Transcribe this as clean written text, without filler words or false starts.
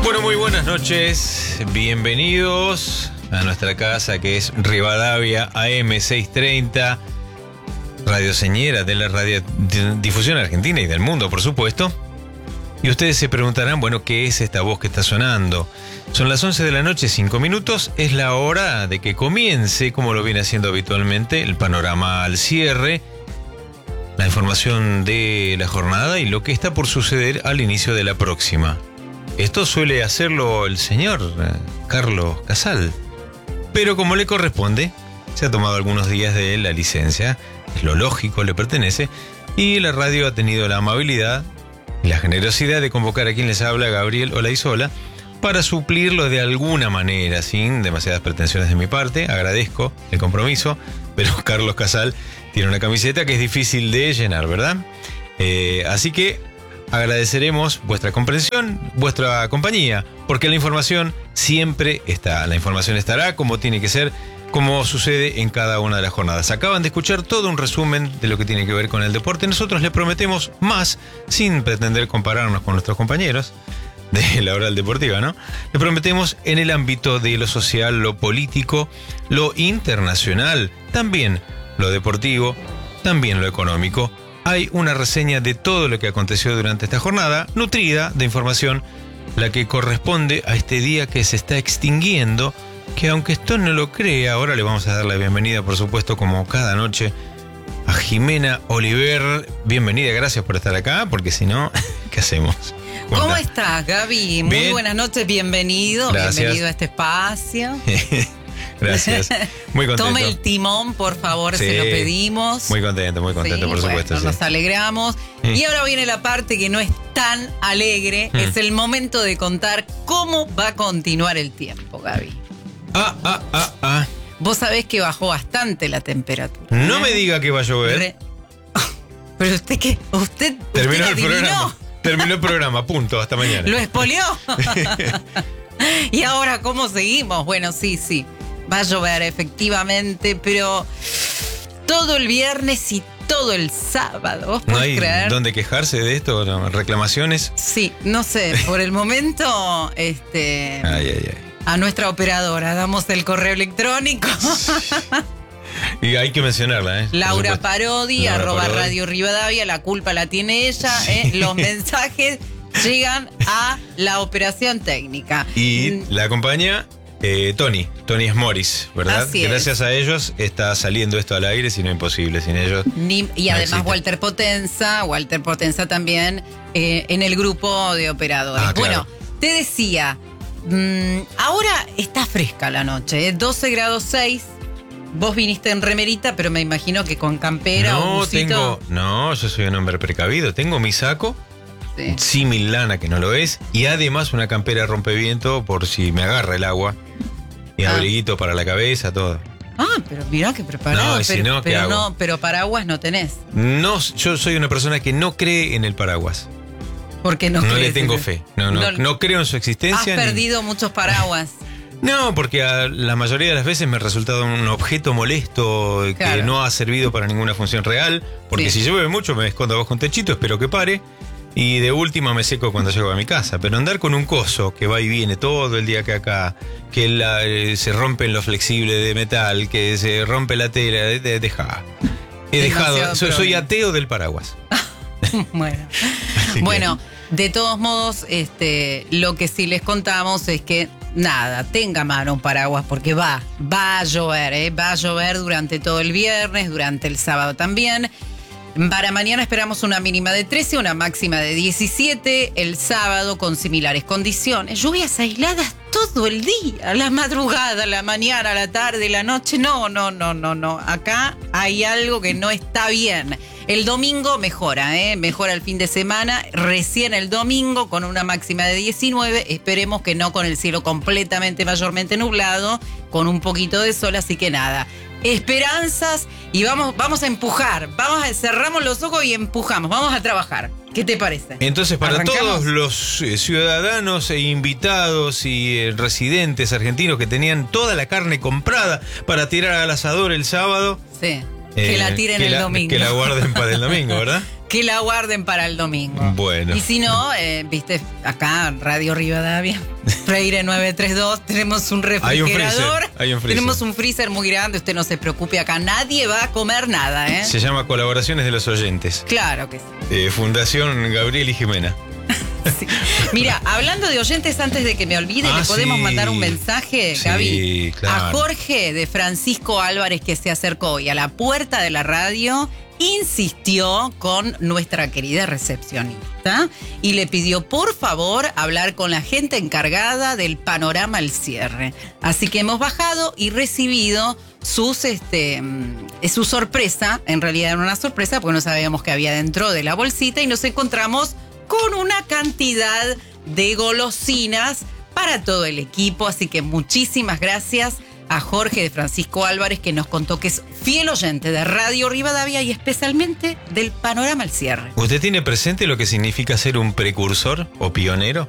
Bueno, muy buenas noches. Bienvenidos a nuestra casa que es Rivadavia AM630, radio señera de la radiodifusión argentina y del mundo, por supuesto. Y ustedes se preguntarán, bueno, ¿qué es esta voz que está sonando? Son las 11 de la noche, 5 minutos. Es la hora de que comience, como lo viene haciendo habitualmente, el panorama al cierre, la información de la jornada y lo que está por suceder al inicio de la próxima. Esto suele hacerlo el señor Carlos Casal, pero como le corresponde, se ha tomado algunos días de la licencia, es lo lógico, le pertenece, y la radio ha tenido la amabilidad y la generosidad de convocar a quien les habla, Gabriel Olaizola, para suplirlo de alguna manera, sin demasiadas pretensiones de mi parte. Agradezco el compromiso, pero Carlos Casal tiene una camiseta que es difícil de llenar, ¿verdad? Así que agradeceremos vuestra comprensión, vuestra compañía, porque la información siempre está. La información estará como tiene que ser, como sucede en cada una de las jornadas. Acaban de escuchar todo un resumen de lo que tiene que ver con el deporte. Nosotros les prometemos más, sin pretender compararnos con nuestros compañeros de la oral deportiva, ¿no? Les prometemos en el ámbito de lo social, lo político, lo internacional, también lo deportivo, también lo económico. Hay una reseña de todo lo que aconteció durante esta jornada, nutrida de información, la que corresponde a este día que se está extinguiendo, que aunque esto no lo cree, ahora le vamos a dar la bienvenida, por supuesto, como cada noche, a Jimena Oliver. Bienvenida, gracias por estar acá, porque si no, ¿qué hacemos? ¿Cómo estás, Gaby? Muy Bien. Buenas noches, bienvenido. Gracias. Bienvenido a este espacio. Gracias. Muy contento. Tome el timón, por favor, Sí. se lo pedimos. Muy contento, Sí, por supuesto. bueno, Sí. nos alegramos. Y ahora viene la parte que no es tan alegre. Es el momento de contar cómo va a continuar el tiempo, Gaby. Vos sabés que bajó bastante la temperatura. No me diga que va a llover. Pero usted qué, usted Terminó el adivinó. programa. Terminó el programa, punto, hasta mañana. ¿Lo expolió? ¿Y ahora cómo seguimos? Bueno, sí. Va a llover, efectivamente, pero todo el viernes y todo el sábado. ¿Vos ¿No podés hay creer? dónde quejarse de esto? ¿No? ¿Reclamaciones? Sí, no sé, por el momento, Ay. a nuestra operadora damos el correo electrónico. Y hay que mencionarla, ¿eh? Laura Por supuesto. Parodi, Laura Parodi. @Radio Rivadavia, la culpa la tiene ella, los mensajes llegan a la operación técnica. Y la acompaña Tony Morris, ¿verdad? Así es. Gracias a ellos está saliendo esto al aire, si no imposible, sin ellos. Y además existe. Walter Potenza también en el grupo de operadores. Ah, claro. Bueno, te decía, ahora está fresca la noche, 12 grados 6. Vos viniste en remerita, pero me imagino que con campera o busito. yo soy un hombre precavido. Tengo mi saco, Sí. símil lana que no lo es, y además una campera rompeviento por si me agarra el agua. Y abriguito para la cabeza, todo. Pero mirá que preparado. No, y si no, ¿qué hago? No, pero paraguas no tenés. No, yo soy una persona que no cree en el paraguas. Porque no No crees le tengo en- fe. No creo en su Has existencia. perdido muchos paraguas. No, porque la mayoría de las veces me ha resultado un objeto molesto que Claro. no ha servido para ninguna función real. Porque Sí. si llueve mucho me escondo abajo un techito, espero que pare. Y de última me seco cuando llego a mi casa. Pero andar con un coso que va y viene todo el día acá, que se rompen los flexibles de metal, que se rompe la tela, deja. He Demasiado dejado, soy problema. ateo del paraguas. Bueno. Así que- Bueno, de todos modos, lo que sí les contamos es que nada, tenga a mano un paraguas porque va a llover, va a llover durante todo el viernes, durante el sábado también. Para mañana esperamos una mínima de 13, una máxima de 17, el sábado con similares condiciones. Lluvias aisladas todo el día, la madrugada, la mañana, la tarde, la noche. No. Acá hay algo que no está bien. El domingo mejora, mejora el fin de semana. Recién el domingo con una máxima de 19. Esperemos que no con el cielo completamente, mayormente nublado, con un poquito de sol, así que nada. Esperanzas y vamos a empujar. Cerramos los ojos y empujamos. Vamos a trabajar. ¿Qué te parece? Entonces, para ¿Arrancamos? todos los ciudadanos e invitados y residentes argentinos que tenían toda la carne comprada para tirar al asador el sábado, Sí. Que la tiren el domingo. Que la guarden para el domingo, ¿verdad? Que la guarden para el domingo. Bueno. Y si no, viste, acá Radio Rivadavia, Freire 932, tenemos un refrigerador. Hay un freezer. Tenemos un freezer muy grande, usted no se preocupe, acá nadie va a comer nada, ¿eh? Se llama Colaboraciones de los Oyentes. Claro que sí. Fundación Gabriel y Jimena. Sí. Mira, hablando de oyentes, antes de que me olvide, le podemos mandar un mensaje, Gaby, claro, a Jorge de Francisco Álvarez, que se acercó hoy a la puerta de la radio, insistió con nuestra querida recepcionista y le pidió por favor hablar con la gente encargada del panorama al cierre. Así que hemos bajado y recibido su sorpresa. En realidad era una sorpresa porque no sabíamos qué había dentro de la bolsita y nos encontramos con una cantidad de golosinas para todo el equipo. Así que muchísimas gracias a Jorge de Francisco Álvarez, que nos contó que es fiel oyente de Radio Rivadavia y especialmente del panorama al cierre. ¿Usted tiene presente lo que significa ser un precursor o pionero?